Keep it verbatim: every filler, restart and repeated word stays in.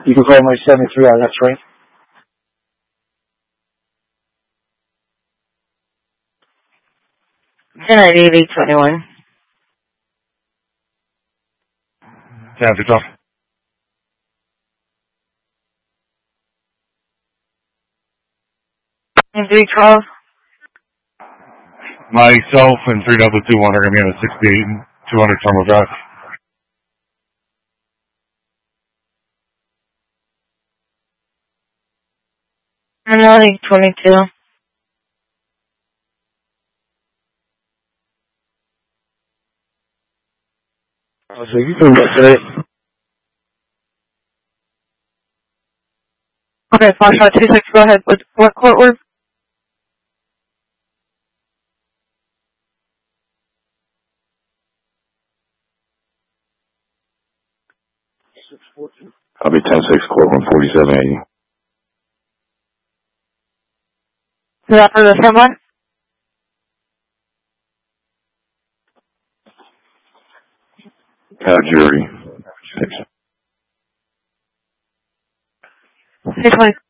You can call my seventy-three hour, that's right. ten ninety-eight twenty-one. Yeah, good talk. And three twelve. Myself and three double two one are going to be on a sixty-eight and two hundred Terminal Drive. Terminal twenty-two. Oh, so you can look today. Okay, Foxtrot two six, go ahead. What, what court word? I'll be ten six, court one forty-seven eighty. Is that for the same one? Uh, jury. Six. six twenty.